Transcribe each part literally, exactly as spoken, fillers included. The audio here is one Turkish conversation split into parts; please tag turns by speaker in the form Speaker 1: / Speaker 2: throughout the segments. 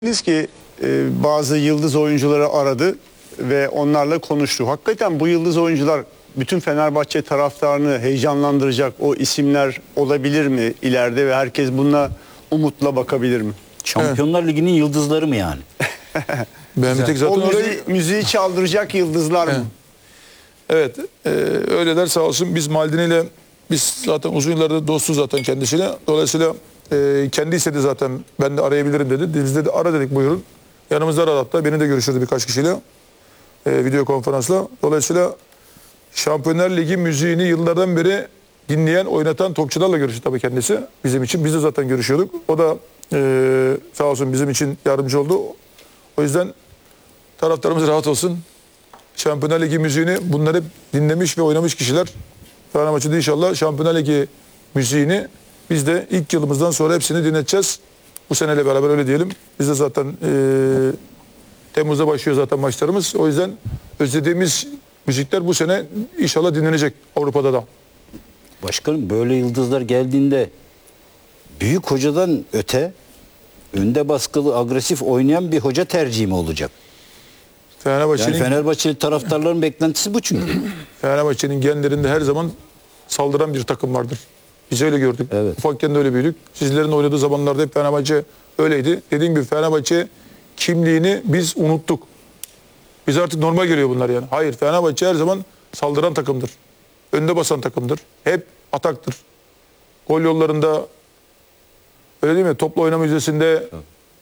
Speaker 1: Biz ki e, bazı yıldız oyuncuları aradı ve onlarla konuştu. Hakikaten bu yıldız oyuncular bütün Fenerbahçe taraftarını heyecanlandıracak o isimler olabilir mi ileride ve herkes buna umutla bakabilir mi?
Speaker 2: Şampiyonlar Ligi'nin yıldızları mı yani?
Speaker 3: Ben bir tek zaten
Speaker 1: O müziği,
Speaker 3: öyle...
Speaker 1: müziği çaldıracak yıldızlar mı?
Speaker 3: Evet, e, öyleler sağ olsun. Biz Maldini ile biz zaten uzun yıllardır dostuz zaten kendisiyle. Dolayısıyla e, kendi istedi zaten, ben de arayabilirim dedi. Biz de ara dedik, buyurun. Yanımızda aradı hatta, beni de görüştürdü birkaç kişiyle e, video konferansla. Dolayısıyla Şampiyonlar Ligi müziğini yıllardan beri dinleyen, oynatan topçularla görüştü tabii kendisi bizim için. Biz de zaten görüşüyorduk. O da e, sağ olsun bizim için yardımcı oldu. O yüzden taraftarımız rahat olsun. Şampiyonlar Ligi müziğini bunlar hep dinlemiş ve oynamış kişiler. Fenerbahçe'de inşallah Şampiyonlar Ligi müziğini biz de ilk yılımızdan sonra hepsini dinleteceğiz. Bu seneyle beraber öyle diyelim. Biz de zaten e, Temmuz'da başlıyor zaten maçlarımız. O yüzden özlediğimiz müzikler bu sene inşallah dinlenecek Avrupa'da da.
Speaker 2: Başkanım, böyle yıldızlar geldiğinde büyük hocadan öte önde baskılı, agresif oynayan bir hoca tercihi mi olacak?
Speaker 3: Fenerbahçe'nin
Speaker 2: Yani Fenerbahçeli taraftarların beklentisi bu çünkü.
Speaker 3: Fenerbahçe'nin genlerinde her zaman saldıran bir takım vardır. Biz öyle gördük.
Speaker 2: Evet.
Speaker 3: Ufakken de öyle büyüdük. Sizlerin oynadığı zamanlarda hep Fenerbahçe öyleydi. Dediğim gibi Fenerbahçe kimliğini biz unuttuk. Biz artık normal geliyor bunlar yani. Hayır, Fenerbahçe her zaman saldıran takımdır. Önde basan takımdır. Hep ataktır. Gol yollarında, öyle değil mi? Topla oynama yüzdesinde, evet,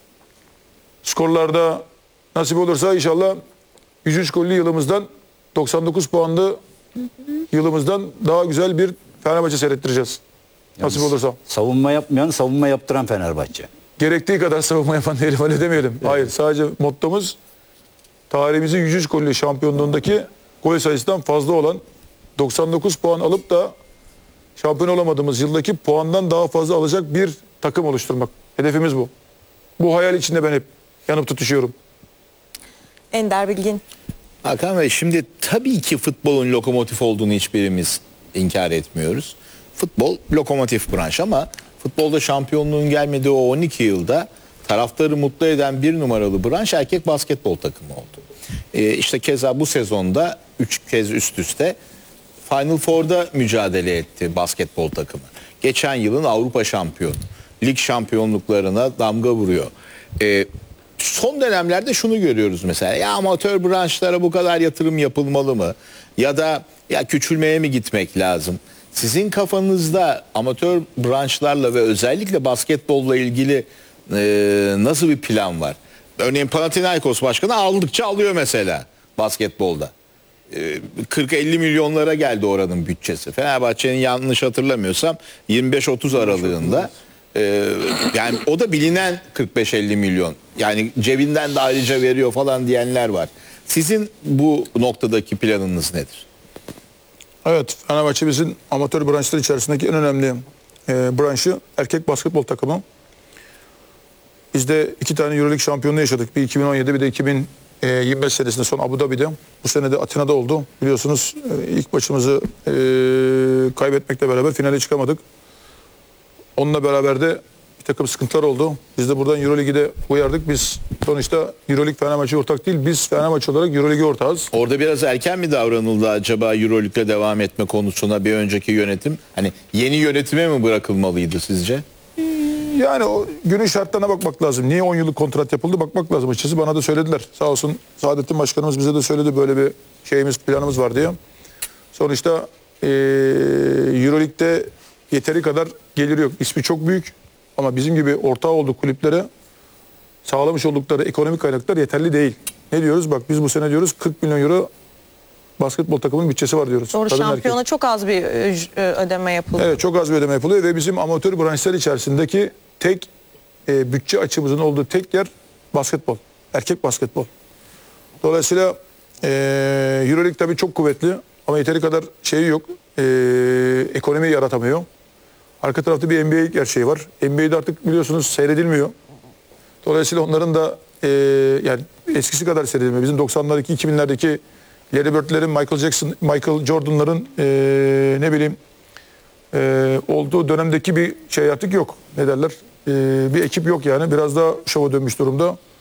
Speaker 3: skorlarda nasip olursa inşallah yüz üç gollü yılımızdan, doksan dokuz puanlı yılımızdan daha güzel bir Fenerbahçe seyrettireceğiz. Yani nasip olursa.
Speaker 2: Savunma yapmayan, savunma yaptıran Fenerbahçe.
Speaker 3: Gerektiği kadar savunma yapan diyelim, öyle demeyelim. Evet. Hayır, sadece mottomuz tarihimizin yüz üç gollü şampiyonluğundaki gol sayısından fazla olan, doksan dokuz puan alıp da şampiyon olamadığımız yıldaki puandan daha fazla alacak bir takım oluşturmak. Hedefimiz bu. Bu hayal içinde ben hep yanıp tutuşuyorum.
Speaker 4: Ender Bilgin.
Speaker 5: Hakan Bey, şimdi tabii ki futbolun lokomotif olduğunu hiçbirimiz inkar etmiyoruz. Futbol lokomotif branş ama futbolda şampiyonluğun gelmediği o on iki yılda taraftarı mutlu eden bir numaralı branş erkek basketbol takımı oldu. Ee, işte keza bu sezonda üç kez üst üste Final Four'da mücadele etti basketbol takımı. Geçen yılın Avrupa şampiyonu. Lig şampiyonluklarına damga vuruyor. Ee, Son dönemlerde şunu görüyoruz mesela, ya amatör branşlara bu kadar yatırım yapılmalı mı? Ya da ya küçülmeye mi gitmek lazım? Sizin kafanızda amatör branşlarla ve özellikle basketbolla ilgili e, nasıl bir plan var? Örneğin Panathinaikos başkanı aldıkça alıyor mesela basketbolda. E, kırk elli milyonlara geldi oranın bütçesi. Fenerbahçe'nin yanlış hatırlamıyorsam yirmi beş otuz aralığında. Ee, yani o da bilinen kırk beş elli milyon. Yani cebinden de ayrıca veriyor falan diyenler var. Sizin bu noktadaki planınız nedir?
Speaker 3: Evet, Fenerbahçe bizim amatör branşlar içerisindeki en önemli e, branşı erkek basketbol takımı. Biz de iki tane Euroleague şampiyonluğu yaşadık. Bir iki bin on yedi, bir de iki bin yirmi beş senesinde son Abu Dhabi'de. Bu sene de Atina'da oldu. Biliyorsunuz e, ilk maçımızı e, kaybetmekle beraber finale çıkamadık. Onunla beraber de bir takım sıkıntılar oldu. Biz de buradan Euroleague'i de uyardık. Biz sonuçta Euroleague Fenerbahçe ortak değil. Biz Fenerbahçe olarak Euroleague'e ortağız.
Speaker 5: Orada biraz erken mi davranıldı acaba Euroleague'le devam etme konusuna bir önceki yönetim? Hani yeni yönetime mi bırakılmalıydı sizce?
Speaker 3: Yani o günün şartlarına bakmak lazım. Niye on yıllık kontrat yapıldı bakmak lazım açıkçası. Bana da söylediler. Sağ olsun Saadettin Başkanımız bize de söyledi, böyle bir şeyimiz, planımız var diye. Sonuçta ee, Euroleague'de yeteri kadar geliri yok. İsmi çok büyük ama bizim gibi ortağı olduk kulüplere sağlamış oldukları ekonomik kaynaklar yeterli değil. Ne diyoruz? Bak biz bu sene diyoruz kırk milyon euro basketbol takımının bütçesi var diyoruz.
Speaker 4: Doğru,
Speaker 3: Kadın
Speaker 4: şampiyona
Speaker 3: erkek.
Speaker 4: çok az bir ödeme yapılıyor.
Speaker 3: Evet, çok az bir ödeme yapılıyor ve bizim amatör branşlar içerisindeki tek e, bütçe açımızın olduğu tek yer basketbol. Erkek basketbol. Dolayısıyla e, Euroleague tabii çok kuvvetli ama yeteri kadar şeyi yok. E, ekonomiyi yaratamıyor. Arka tarafta bir N B A gerçeği var. N B A'de artık biliyorsunuz seyredilmiyor. Dolayısıyla onların da e, yani eskisi kadar seyredilmiyor. Bizim doksanlardaki, iki binlerdeki Larry Bird'lerin, Michael Jackson, Michael Jordan'ların e, ne bileyim e, olduğu dönemdeki bir şey artık yok. Ne derler? E, bir ekip yok yani. Biraz daha şova dönmüş durumda.